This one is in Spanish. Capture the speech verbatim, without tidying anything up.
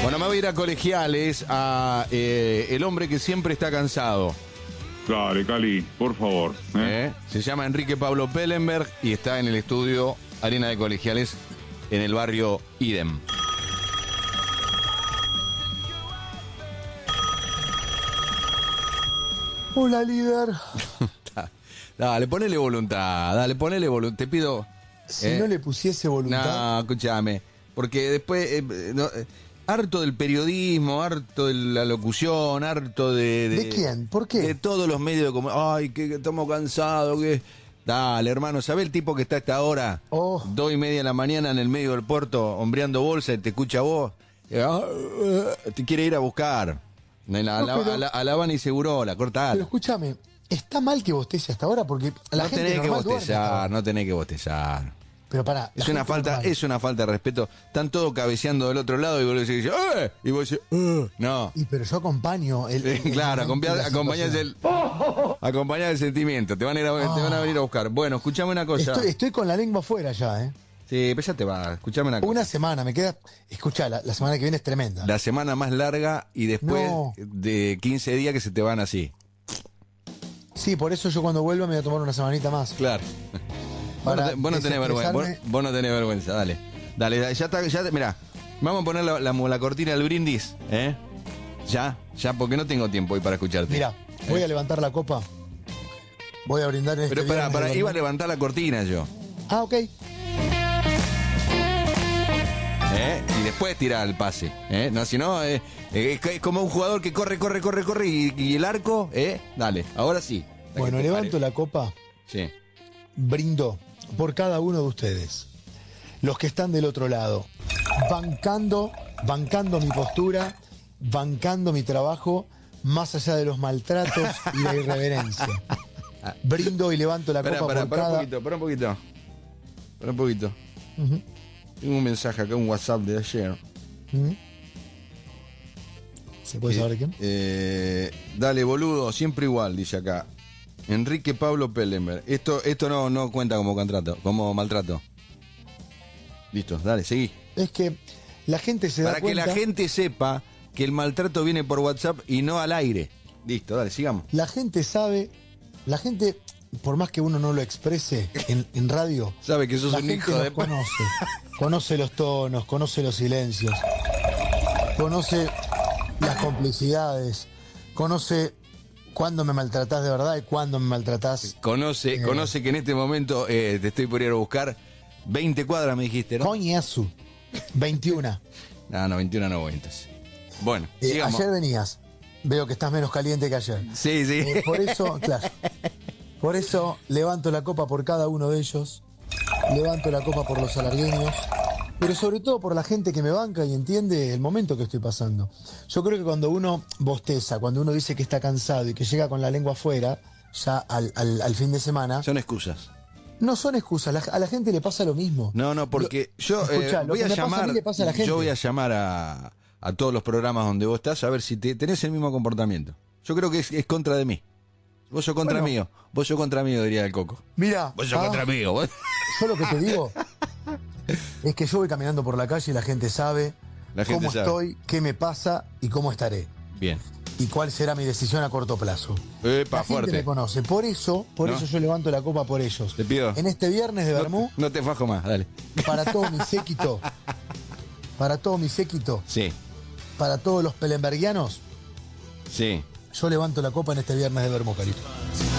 Bueno, me voy a ir a Colegiales, a eh, el hombre que siempre está cansado. Dale, Cali, por favor. ¿eh? ¿Eh? Se llama Enrique Pablo Pellenberg y está en el estudio Arena de Colegiales en el barrio Idem. Hola, líder. Dale, ponele voluntad, dale, ponele voluntad. Te pido... Si ¿eh? no le pusiese voluntad... No, escúchame. Porque después... Eh, no, eh, harto del periodismo, harto de la locución, harto de... ¿De, ¿De quién? ¿Por qué? De todos los medios de comunicación. Ay, que, que estamos cansados, que... Dale, hermano, ¿sabés el tipo que está a esta hora? Oh. Dos y media de la mañana en el medio del puerto, hombreando bolsa y te escucha a vos. Y, ah, te quiere ir a buscar. A la, No, pero, a la, a la Habana y Segurola, cortala. Pero escúchame, ¿está mal que bostece hasta ahora? Porque la no gente tenés que normal duerme hasta bostezar, ahora. no tenés que bostezar. Pero pará, Es una falta, normal. es una falta de respeto. Están todos cabeceando del otro lado y vos decís, ¡eh! Y vos decís, ¡eh! No. Y pero yo acompaño el, el, Claro, el acompañás acompañás el, acompañás el sentimiento. Te van, a ir a, Oh. te van a venir a buscar. Bueno, escuchame una cosa. Estoy, estoy con la lengua afuera ya, ¿eh? Sí, pero ya te va. Escuchame una cosa. Una semana, me queda... Escuchá, la, la semana que viene es tremenda. La semana más larga y después No. de quince días que se te van así. Sí, por eso yo cuando vuelva me voy a tomar una semanita más. Claro. Vos no, Para te- vos no tenés vergüenza. Vos, desestresarme. vos no tenés vergüenza, dale. Dale, dale, ya está, ya te- mirá. Vamos a poner la, la, la cortina del brindis, ¿eh? Ya, ya, porque no tengo tiempo hoy para escucharte. Mira, voy ¿Eh? a levantar la copa. Voy a brindar en este Pero para, viernes para, de iba a vermú. levantar la cortina yo. Ah, ok. ¿Eh? Y después tirar el pase. ¿Eh? No, si no, eh, eh, es, es como un jugador que corre, corre, corre, corre y, y el arco, ¿eh? Dale, ahora sí. La Bueno, que te levanto pare. la copa, Sí. brindo por cada uno de ustedes. Los que están del otro lado. Bancando, bancando mi postura, bancando mi trabajo, más allá de los maltratos y la irreverencia. Brindo y levanto la Espera, copa para, por para un cada... poquito, para un poquito. Para un poquito. Ujú, Tengo un mensaje acá, un WhatsApp de ayer. ujú. ¿Se puede Eh, saber quién? eh, dale, boludo, siempre igual, dice acá. Enrique Pablo Pellenberg. Esto, esto no, no cuenta como contrato, como maltrato. Listo, dale, seguí. Es que la gente se da Para que cuenta... la gente sepa que el maltrato viene por WhatsApp y no al aire. Listo, dale, sigamos. La gente sabe, la gente, por más que uno no lo exprese en, en radio, Sabe que sos la un gente hijo nos de... conoce, conoce los tonos, conoce los silencios, conoce las complicidades, conoce cuándo me maltratás de verdad y cuándo me maltratás. Conoce, Eh. conoce que en este momento eh, te estoy por ir a buscar veinte cuadras, me dijiste, ¿no? Coñazo. veintiuno. No, no, veintiuno no voy entonces. Bueno, Eh, sigamos. ayer venías. Veo que estás menos caliente que ayer. Sí, sí. Eh, por eso, claro. Por eso levanto la copa por cada uno de ellos. Levanto la copa por los alargueños. Pero sobre todo por la gente que me banca y entiende el momento que estoy pasando. Yo creo que cuando uno bosteza, cuando uno dice que está cansado y que llega con la lengua afuera, ya al, al- al fin de semana, Son excusas. no son excusas. La- a la gente le pasa lo mismo. No, no, porque yo eh, Escuchá, lo voy que a me pasa a llamar, mí le pasa a la gente. yo voy a llamar a, a todos los programas donde vos estás a ver si te, tenés el mismo comportamiento. Yo creo que es, es contra de mí. Vos sos contra Bueno. mío. Vos sos contra mío, diría el Coco. Mira, Vos sos ah, contra mío. Vos... yo lo que te digo es que yo voy caminando por la calle y la gente sabe La gente cómo sabe. estoy, qué me pasa y cómo estaré. Bien. Y cuál será mi decisión a corto plazo. Epa, La gente fuerte. me conoce, por eso, por ¿No? eso yo levanto la copa por ellos. Te pido. En este viernes de Bermú, No, no te fajo más, dale. para todo mi séquito, para todo mi séquito, Sí, para todos los pelenbergianos, sí. yo levanto la copa en este viernes de Bermú, Carito.